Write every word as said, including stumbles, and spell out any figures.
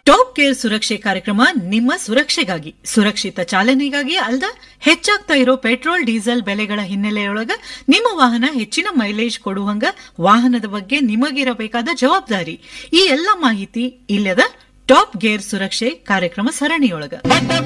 Top gear ಸುರಕ್ಷೆ ಕಾರ್ಯಕ್ರಮ ನಿಮ್ಮ ಸುರಕ್ಷೆಗಾಗಿ, ಸುರಕ್ಷಿತ ಚಾಲನೆಗಾಗಿ ಅಲ್ದ ಹೆಚ್ಚಾಗ್ತಾ ಇರೋ ಪೆಟ್ರೋಲ್ ಡೀಸೆಲ್ ಬೆಲೆಗಳ ಹಿನ್ನೆಲೆಯೊಳಗ ನಿಮ್ಮ ವಾಹನ ಹೆಚ್ಚಿನ ಮೈಲೇಜ್ ಕೊಡುವಂಗ ವಾಹನದ ಬಗ್ಗೆ ನಿಮಗಿರಬೇಕಾದ ಜವಾಬ್ದಾರಿ. ಈ ಎಲ್ಲ ಮಾಹಿತಿ ಇಲ್ಲದ ಟಾಪ್ ಗೇರ್ ಸುರಕ್ಷೆ ಕಾರ್ಯಕ್ರಮ ಸರಣಿಯೊಳಗ